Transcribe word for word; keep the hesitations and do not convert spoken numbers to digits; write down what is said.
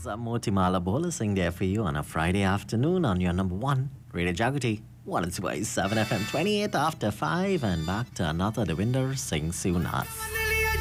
was uh, Motimala Bola sing there for you on a Friday afternoon on your number one, Radio Jaguti, one oh two point seven F M, twenty-eight after five, and back to another Devinder Singh Sunat.